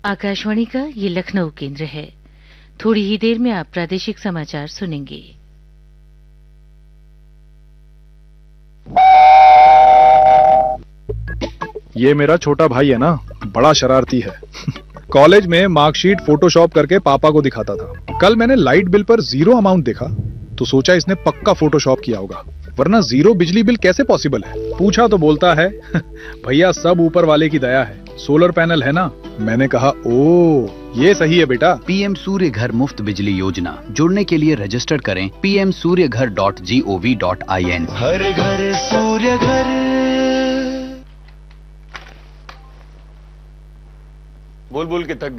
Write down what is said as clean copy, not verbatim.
आकाशवाणी का ये लखनऊ केंद्र है। थोड़ी ही देर में आप प्रादेशिक समाचार सुनेंगे। ये मेरा छोटा भाई है ना, बड़ा शरारती है। कॉलेज में मार्कशीट फोटोशॉप करके पापा को दिखाता था। कल मैंने लाइट बिल पर 0 अमाउंट देखा तो सोचा इसने पक्का फोटोशॉप किया होगा, वरना 0 बिजली बिल कैसे पॉसिबल है। पूछा तो बोलता है भैया सब ऊपर वाले की दया है, सोलर पैनल है ना। मैंने कहा ओ ये सही है बेटा। पीएम सूर्य घर मुफ्त बिजली योजना, जुड़ने के लिए रजिस्टर करें pmsuryaghar.gov.in। हर घर सूर्य घर। बोल बोल के थक